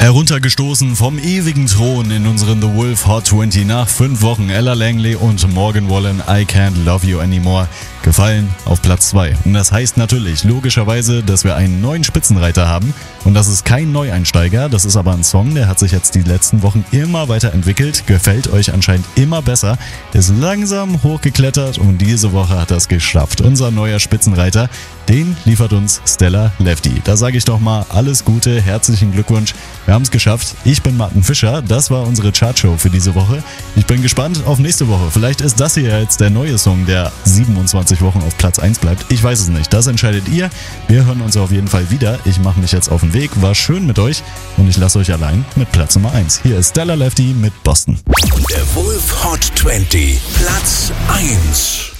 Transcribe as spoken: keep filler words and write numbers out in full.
Heruntergestoßen vom ewigen Thron in unseren The Wolf Hot zwanzig nach fünf Wochen Ella Langley und Morgan Wallen, I Can't Love You Anymore, gefallen auf Platz zwei. Und das heißt natürlich, logischerweise, dass wir einen neuen Spitzenreiter haben. Und das ist kein Neueinsteiger, das ist aber ein Song, der hat sich jetzt die letzten Wochen immer weiter entwickelt, gefällt euch anscheinend immer besser, ist langsam hochgeklettert und diese Woche hat er es geschafft. Unser neuer Spitzenreiter, den liefert uns Stella Lefty. Da sage ich doch mal alles Gute, herzlichen Glückwunsch. Wir haben es geschafft. Ich bin Martin Fischer. Das war unsere Chartshow für diese Woche. Ich bin gespannt auf nächste Woche. Vielleicht ist das hier jetzt der neue Song, der siebenundzwanzig Wochen auf Platz eins bleibt. Ich weiß es nicht. Das entscheidet ihr. Wir hören uns auf jeden Fall wieder. Ich mache mich jetzt auf den Weg. War schön mit euch und ich lasse euch allein mit Platz Nummer eins. Hier ist Stella Lefty mit Boston. Der Wolf Hot zwanzig, Platz eins.